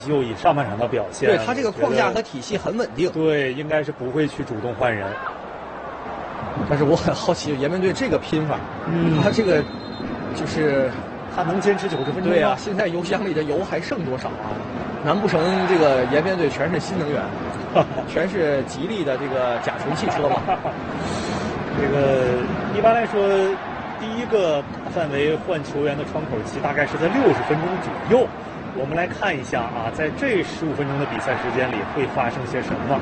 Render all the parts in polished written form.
就以上半场的表现， 对他这个框架和体系很稳定， 对，应该是不会去主动换人。 但是我很好奇，延边队这个拼法，他这个就是他能坚持90分钟吗？ 对呀，现在油箱里的油还剩多少啊？难不成这个延边队全是新能源，全是吉利的这个甲醇汽车吗？ 这个一般来说，第一个范围换球员的窗口期大概是在60分钟左右。我们来看一下啊，在这15分钟的比赛时间里会发生些什么。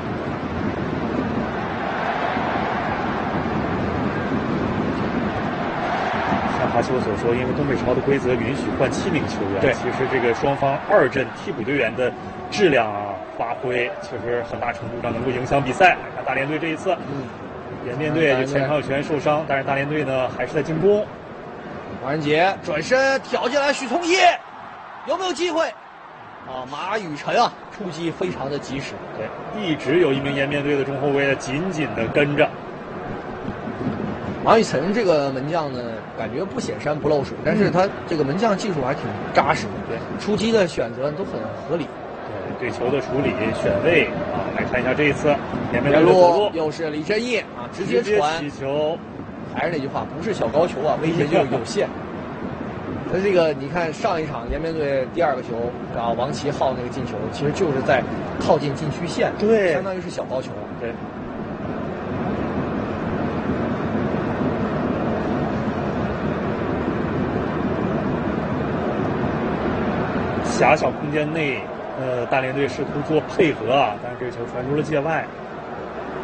像哈西我所说，因为东北超的规则允许换7名球员， 对， 其实这个双方二阵替补队员的质量啊发挥，其实很大程度上能够影响比赛。看大连队这一次，延边队就前场有球员受伤，但是大连队呢还是在进攻。 王仁杰转身挑进来，许崇一。有没有机会？啊，马雨辰啊，出击非常的及时。 对，一直有一名延边队的中后卫紧紧的跟着。 马雨辰这个门将呢，感觉不显山不露水，但是他这个门将技术还挺扎实的。 对， 出击的选择都很合理。 对，对球的处理、选位啊，来看一下这一次延边队的左路， 又是李振义啊，直接传起球。 还是那句话，不是小高球啊，威胁就有限。那这个你看上一场延边队第2个球啊，王琦浩那个进球，其实就是在靠近禁区线， 对， 相当于是小高球。 对。狭小空间内，大连队试图做配合啊，但是这个球传出了界外。